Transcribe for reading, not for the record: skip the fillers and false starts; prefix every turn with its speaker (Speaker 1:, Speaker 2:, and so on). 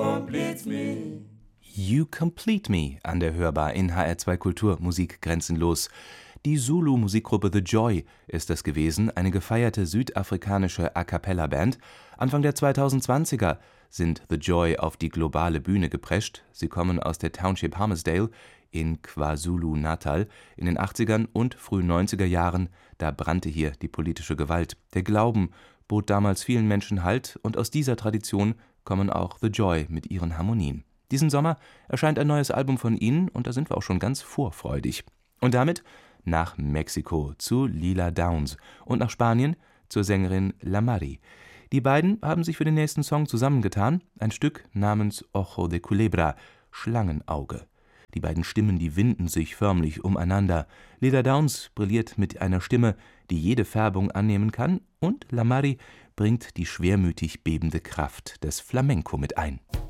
Speaker 1: complete me.
Speaker 2: You Complete Me an der Hörbar in HR2 Kultur Musik grenzenlos. Die Zulu-Musikgruppe The Joy ist es gewesen, eine gefeierte südafrikanische A-Cappella-Band. Anfang der 2020er sind The Joy auf die globale Bühne geprescht. Sie kommen aus der Township Hammarsdale in KwaZulu-Natal. In den 80ern und frühen 90er Jahren, da brannte hier die politische Gewalt. Der Glauben bot damals vielen Menschen Halt und aus dieser Tradition kommen auch The Joy mit ihren Harmonien. Diesen Sommer erscheint ein neues Album von ihnen und da sind wir auch schon ganz vorfreudig. Und damit nach Mexiko zu Lila Downs und nach Spanien zur Sängerin La Mari. Die beiden haben sich für den nächsten Song zusammengetan, ein Stück namens Ojo de Culebra, Schlangenauge. Die beiden Stimmen, die winden sich förmlich umeinander. Lila Downs brilliert mit einer Stimme, die jede Färbung annehmen kann, und La Mari bringt die schwermütig bebende Kraft des Flamenco mit ein.